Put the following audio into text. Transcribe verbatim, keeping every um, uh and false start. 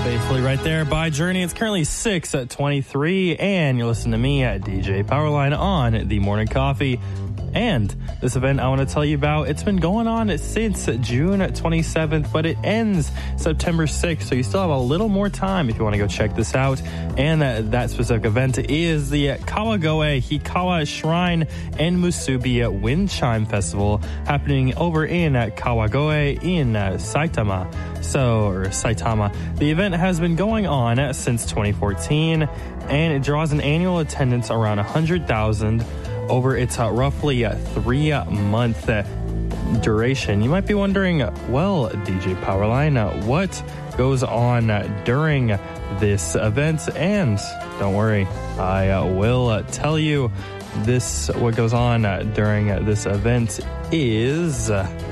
Faithfully right there by Journey. It's currently six at twenty-three, and you're listening to me at D J Powerline on the Morning Coffee. And this event I want to tell you about, it's been going on since June twenty-seventh, but it ends September sixth, so you still have a little more time if you want to go check this out. And that, that specific event is the Kawagoe Hikawa Shrine and Musubi Wind Chime Festival, happening over in Kawagoe in Saitama. So, or Saitama. The event has been going on since twenty fourteen, and it draws an annual attendance around one hundred thousand over its uh, roughly uh, three-month uh, duration. You might be wondering, well, D J Powerline, uh, what goes on uh, during this event? And don't worry, I uh, will uh, tell you this. What goes on uh, during uh, this event is... Uh,